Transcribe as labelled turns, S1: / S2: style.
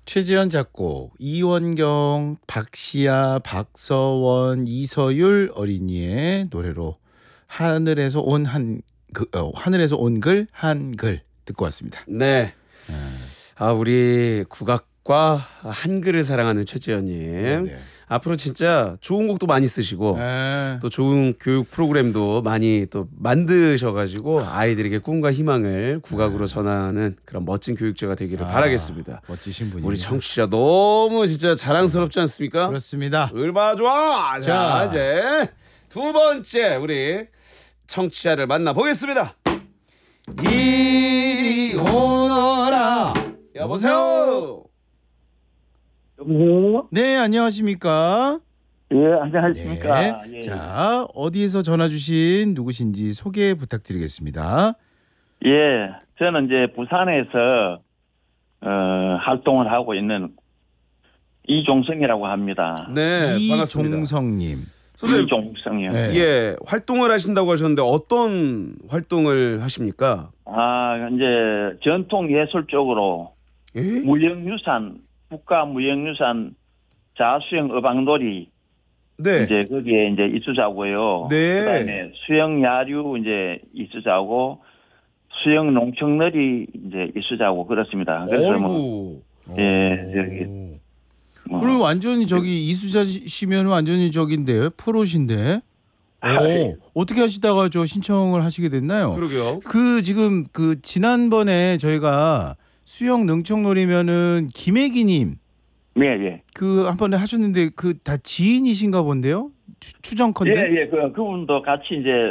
S1: 최지현 작곡, 이원경, 박시아, 박서원, 이서율 어린이의 노래로 하늘에서 온 하늘에서 온 글 한글 듣고 왔습니다.
S2: 네. 우리 국악과 한글을 사랑하는 최지현님.
S1: 네.
S2: 앞으로 진짜 좋은 곡도 많이 쓰시고 또 좋은 교육 프로그램도 많이 또 만드셔가지고 아이들에게 꿈과 희망을 국악으로 전하는 그런 멋진 교육자가 되기를 바라겠습니다.
S1: 멋지신 분이
S2: 우리 청취자 너무 진짜 자랑스럽지 않습니까?
S1: 그렇습니다.
S2: 얼마나 좋아. 자,
S1: 자.
S2: 이제 두 번째 우리 청취자를 만나보겠습니다.
S1: 이리 오너라.
S2: 여보세요.
S3: 여보세요?
S1: 네, 안녕하십니까?
S3: 예, 안녕하십니까?
S1: 네.
S3: 예.
S1: 자, 어디에서 전화 주신 누구신지 소개 부탁드리겠습니다.
S3: 예, 저는 이제 부산에서 활동을 하고 있는 이종성이라고 합니다.
S2: 네, 반갑습니다.
S1: 이종성님.
S2: 선생님,
S3: 이종성이요.
S1: 네.
S2: 예, 활동을 하신다고 하셨는데 어떤 활동을 하십니까?
S3: 이제 전통 예술 쪽으로
S2: 예?
S3: 무형유산, 국가무형유산 자수형 어방놀이
S2: 네.
S3: 이제 거기에 이제 이수자고요.
S2: 네.
S3: 그다음에 수영 야류 이제 이수자고 수영 농청놀이 이제 이수자고 그렇습니다. 그래서 뭐
S2: 어이구.
S3: 예, 저기 뭐
S1: 그럼 완전히 저기 이수자시면 완전히 저긴데 프로신데.
S3: 예.
S1: 어떻게 하시다가 저 신청을 하시게 됐나요?
S2: 그러게요.
S1: 그 지금 그 지난번에 저희가 수영 능청놀이면은 김혜기님
S3: 예, 예.
S1: 그 한 번에 하셨는데 그 다 지인이신가 본데요? 추정컨대.
S3: 예, 예. 그분도 같이 이제